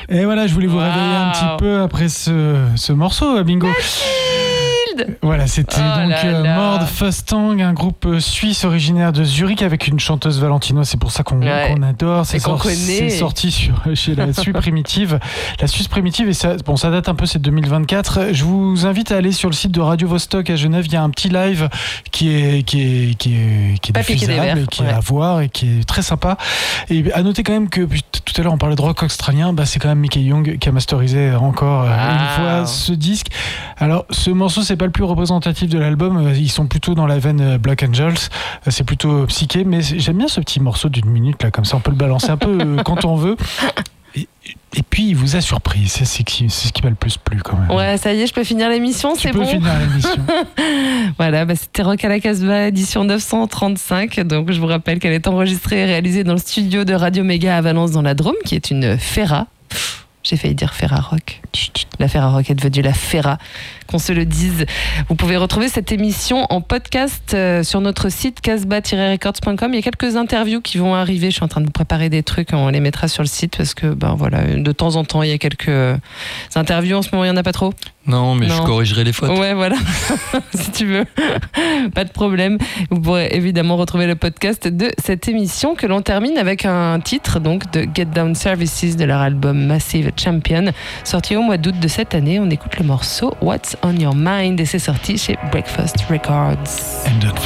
Et voilà, je voulais vous réveiller un petit peu après ce morceau, Bingo. Voilà, c'était Mord Fustang, un groupe suisse originaire de Zurich avec une chanteuse valentinoise. C'est pour ça qu'on adore. C'est sorti chez la Suisse Primitive. La Suisse Primitive, et ça date un peu, c'est 2024. Je vous invite à aller sur le site de Radio Vostok à Genève. Il y a un petit live qui est diffusable et qui est à voir et qui est très sympa. Et à noter quand même que tout à l'heure on parlait de rock australien. C'est quand même Mickey Young qui a masterisé encore une fois ce disque. Alors ce morceau, c'est pas le plus représentatif de l'album, ils sont plutôt dans la veine Black Angels, c'est plutôt psyché, mais j'aime bien ce petit morceau d'une minute là, comme ça on peut le balancer un peu quand on veut. Et puis il vous a surpris, c'est ce qui m'a le plus plu quand même. Ouais, ça y est, je peux finir l'émission, c'est bon. Tu peux finir l'émission. Voilà, c'était Rock à la Casbah, édition 935. Donc je vous rappelle qu'elle est enregistrée et réalisée dans le studio de Radio Méga à Valence dans la Drôme, qui est une Ferra. J'ai failli dire Ferrarock. La Ferrarock est devenue la Ferra, qu'on se le dise. Vous pouvez retrouver cette émission en podcast sur notre site casbah-records.com. Il y a quelques interviews qui vont arriver. Je suis en train de vous préparer des trucs. On les mettra sur le site parce que, de temps en temps, il y a quelques interviews. En ce moment, il n'y en a pas trop. Non, mais je corrigerai les fautes. Ouais, voilà, si tu veux. Pas de problème. Vous pourrez évidemment retrouver le podcast de cette émission que l'on termine avec un titre donc de Get Down Services de leur album Massive Champion, sorti au mois d'août de cette année. On écoute le morceau What's on Your Mind et c'est sorti chez Breakfast Records. And don't